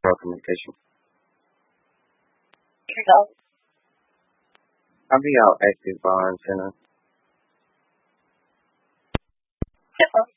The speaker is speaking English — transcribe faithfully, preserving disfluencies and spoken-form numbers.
for communication. Yourself. I'll be out at the bar and center. Yourself.